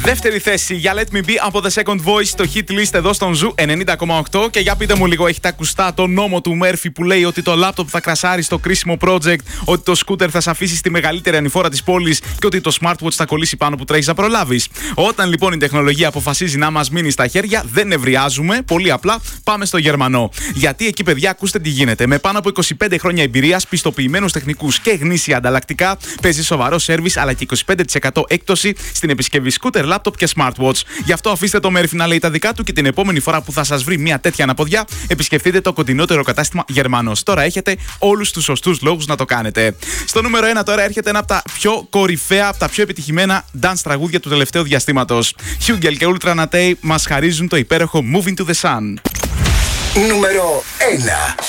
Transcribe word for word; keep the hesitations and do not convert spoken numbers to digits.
Δεύτερη θέση για Let Me Be από The Second Voice στο hit list εδώ στον Ζου ενενήντα κόμμα οκτώ. Και για πείτε μου λίγο, έχετε ακουστά το νόμο του Μέρφυ που λέει ότι το λάπτοπ θα κρασάρει στο κρίσιμο project, ότι το σκούτερ θα σε αφήσει στη μεγαλύτερη ανηφόρα της πόλης και ότι το smartwatch θα κολλήσει πάνω που τρέχεις να προλάβεις. Όταν λοιπόν η τεχνολογία αποφασίζει να μας μείνει στα χέρια, δεν νευριάζουμε, πολύ απλά πάμε στο Γερμανό. Γιατί εκεί, παιδιά, ακούστε τι γίνεται. Με πάνω από είκοσι πέντε χρόνια εμπειρίας, πιστοποιημένους τεχνικούς και γνήσια ανταλλακτικά, παίζει σοβαρό σέρβις αλλά και είκοσι πέντε τοις εκατό έκπτωση στην επισκευή σκούτερ, λάπτοπ και smartwatch. Γι' αυτό αφήστε το Μέρφυ να λέει τα δικά του και την επόμενη φορά που θα σας βρει μια τέτοια αναποδιά, επισκεφτείτε το κοντινότερο κατάστημα Γερμανός. Τώρα έχετε όλους τους σωστούς λόγους να το κάνετε. Στο νούμερο ένα τώρα έρχεται ένα από τα πιο κορυφαία, από τα πιο επιτυχημένα dance τραγούδια του τελευταίου διαστήματος. Hugel και Ultra Natei μας χαρίζουν το υπέροχο Moving to the Sun. Νούμερο ένα.